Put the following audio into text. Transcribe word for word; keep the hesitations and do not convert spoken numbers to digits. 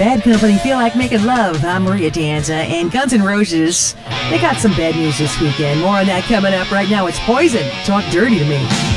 Bad Company, Feel Like Making Love. I'm Maria Danza, and Guns N' Roses, they got some bad news this weekend. More on that coming up right now. It's Poison. Talk Dirty to Me.